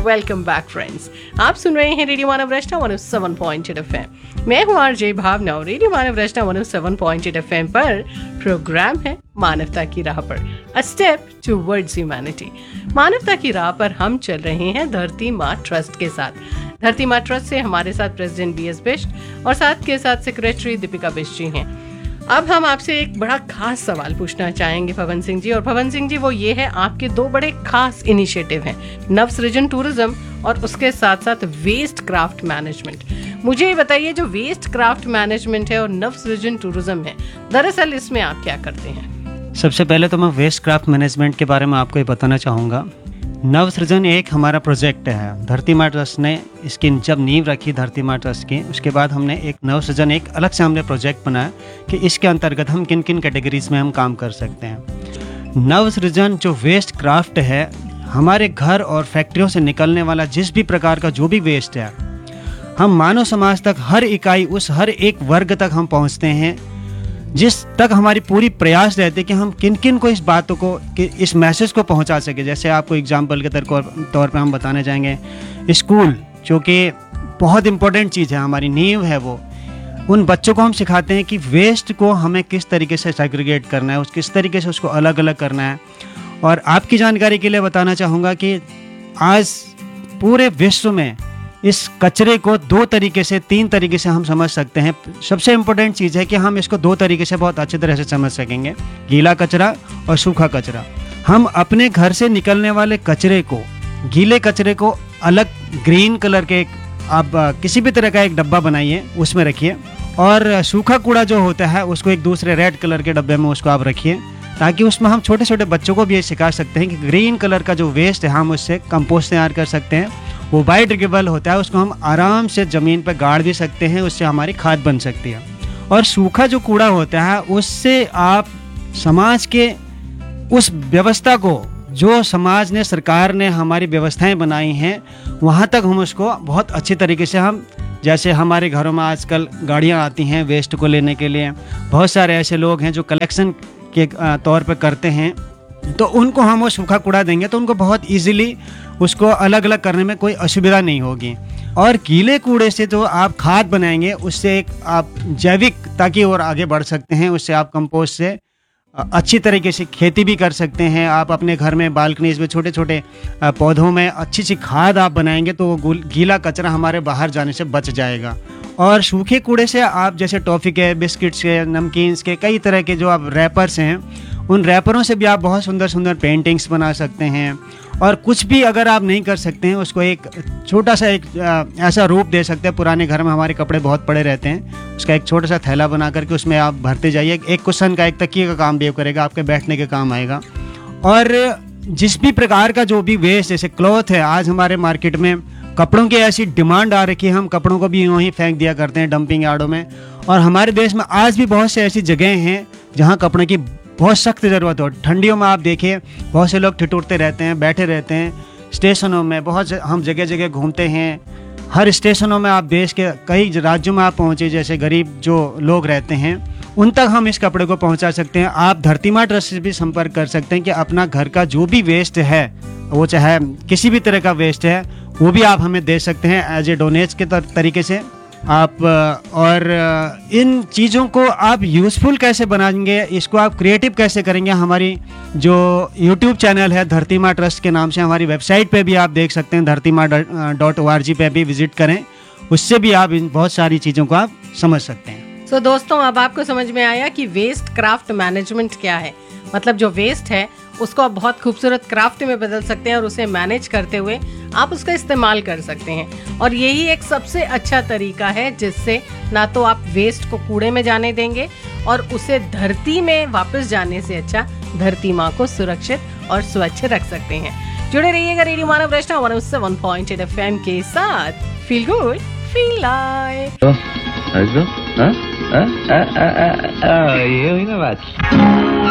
Welcome back friends. आप सुन रहे हैं रेडियो मानव रचना 107.8 FM। मैं हूं आरजे भावना और रेडियो मानव रचना 107.8 FM पर प्रोग्राम है मानवता की राह पर, अ स्टेप टुवर्ड्स ह्यूमैनिटी। मानवता की राह पर हम चल रहे हैं धरती माँ ट्रस्ट के साथ। धरती माँ ट्रस्ट से हमारे साथ प्रेसिडेंट BS बिष्ट और साथ के साथ सेक्रेटरी दीपिका बिष्ट जी हैं। अब हम आपसे एक बड़ा खास सवाल पूछना चाहेंगे पवन सिंह जी। और पवन सिंह जी, वो ये है, आपके दो बड़े खास इनिशिएटिव हैं, नवसृजन टूरिज्म और उसके साथ साथ वेस्ट क्राफ्ट मैनेजमेंट। मुझे ये बताइए, जो वेस्ट क्राफ्ट मैनेजमेंट है और नवसृजन टूरिज्म है, दरअसल इसमें आप क्या करते हैं? सबसे पहले तो मैं वेस्ट क्राफ्ट मैनेजमेंट के बारे में आपको ये बताना चाहूँगा। नवसृजन एक हमारा प्रोजेक्ट है। धरती माँ ट्रस्ट ने इसकी जब नींव रखी धरती माँ ट्रस्ट की, उसके बाद हमने एक नवसृजन एक अलग से हमने प्रोजेक्ट बनाया कि इसके अंतर्गत हम किन किन कैटेगरीज में हम काम कर सकते हैं। नवसृजन जो वेस्ट क्राफ्ट है, हमारे घर और फैक्ट्रियों से निकलने वाला जिस भी प्रकार का जो भी वेस्ट है, हम मानव समाज तक हर इकाई, उस हर एक वर्ग तक हम पहुँचते हैं, जिस तक हमारी पूरी प्रयास रहते हैं कि हम किन किन को इस बातों को, कि इस मैसेज को पहुंचा सके। जैसे आपको एग्जांपल के तौर पे हम बताने चाहेंगे, स्कूल जो कि बहुत इंपॉर्टेंट चीज़ है, हमारी नींव है, वो उन बच्चों को हम सिखाते हैं कि वेस्ट को हमें किस तरीके से सेग्रीगेट करना है, किस तरीके से उसको अलग अलग करना है। और आपकी जानकारी के लिए बताना चाहूँगा कि आज पूरे विश्व में इस कचरे को दो तरीके से, तीन तरीके से हम समझ सकते हैं। सबसे इम्पोर्टेंट चीज़ है कि हम इसको दो तरीके से बहुत अच्छी तरह से समझ सकेंगे, गीला कचरा और सूखा कचरा। हम अपने घर से निकलने वाले कचरे को, गीले कचरे को अलग ग्रीन कलर के आप किसी भी तरह का एक डब्बा बनाइए, उसमें रखिए, और सूखा कूड़ा जो होता है उसको एक दूसरे रेड कलर के डब्बे में उसको आप रखिए, ताकि उसमें हम छोटे छोटे बच्चों को भी ये सिखा सकते हैं कि ग्रीन कलर का जो वेस्ट है हम उससे कंपोस्ट तैयार कर सकते हैं। वो बायोडिग्रेडेबल होता है, उसको हम आराम से ज़मीन पर गाड़ भी सकते हैं, उससे हमारी खाद बन सकती है। और सूखा जो कूड़ा होता है, उससे आप समाज के उस व्यवस्था को, जो समाज ने, सरकार ने हमारी व्यवस्थाएं बनाई हैं, वहाँ तक हम उसको बहुत अच्छी तरीके से हम, जैसे हमारे घरों में आजकल गाड़ियाँ आती हैं वेस्ट को लेने के लिए, बहुत सारे ऐसे लोग हैं जो कलेक्शन के तौर पर करते हैं, तो उनको हम वो सूखा कूड़ा देंगे तो उनको बहुत इजीली उसको अलग अलग करने में कोई असुविधा नहीं होगी। और गीले कूड़े से जो आप खाद बनाएंगे, उससे एक आप जैविकता की ओर आगे बढ़ सकते हैं। उससे आप कंपोस्ट से अच्छी तरीके से खेती भी कर सकते हैं। आप अपने घर में बालकनीज में छोटे छोटे पौधों में अच्छी सी खाद आप बनाएंगे तो वो गीला कचरा हमारे बाहर जाने से बच जाएगा। और सूखे कूड़े से आप जैसे टॉफ़ी के, बिस्किट्स के, नमकीन्स के, कई तरह के जो आप रैपर्स हैं, उन रैपरों से भी आप बहुत सुंदर सुंदर पेंटिंग्स बना सकते हैं। और कुछ भी अगर आप नहीं कर सकते हैं, उसको एक छोटा सा एक ऐसा रूप दे सकते हैं। पुराने घर में हमारे कपड़े बहुत पड़े रहते हैं, उसका एक छोटा सा थैला बना करके उसमें आप भरते जाइए। एक कुशन का, एक तकिए का काम भी करेगा, आपके बैठने के काम आएगा। और जिस भी प्रकार का जो भी वेस्ट, जैसे क्लॉथ है, आज हमारे मार्केट में कपड़ों की ऐसी डिमांड आ रखी है, हम कपड़ों को भी यूँ ही फेंक दिया करते हैं डंपिंग यार्डों में। और हमारे देश में आज भी बहुत से ऐसी जगह हैं जहाँ कपड़े की बहुत सख्त ज़रूरत हो। ठंडियों में आप देखिए, बहुत से लोग ठिठुरते रहते हैं, बैठे रहते हैं स्टेशनों में। बहुत हम जगह जगह घूमते हैं, हर स्टेशनों में आप देश के कई राज्यों में आप पहुँचे, जैसे गरीब जो लोग रहते हैं, उन तक हम इस कपड़े को पहुंचा सकते हैं। आप धरती माँ ट्रस्ट से भी संपर्क कर सकते हैं कि अपना घर का जो भी वेस्ट है, वो चाहे किसी भी तरह का वेस्ट है, वो भी आप हमें दे सकते हैं एज ए डोनेट के तरीके से आप। और इन चीज़ों को आप यूज़फुल कैसे बनाएंगे, इसको आप क्रिएटिव कैसे करेंगे, हमारी जो यूट्यूब चैनल है धरती माँ ट्रस्ट के नाम से, हमारी वेबसाइट पे भी आप देख सकते हैं, धरतीमा.org पे भी विजिट करें, उससे भी आप इन बहुत सारी चीज़ों को आप समझ सकते हैं। तो दोस्तों, अब आपको समझ में आया कि वेस्ट क्राफ्ट मैनेजमेंट क्या है। मतलब जो वेस्ट है उसको आप बहुत खूबसूरत क्राफ्ट में बदल सकते हैं और उसे मैनेज करते हुए आप उसका इस्तेमाल कर सकते हैं। और यही एक सबसे अच्छा तरीका है जिससे ना तो आप वेस्ट को कूड़े में जाने देंगे और उसे धरती में वापस जाने से अच्छा धरती माँ को सुरक्षित और स्वच्छ रख सकते हैं। जुड़े रहिएगा रेडियो मानव रचना 107.8 FM के साथ। Feel good, feel live. ये हुई ना बात।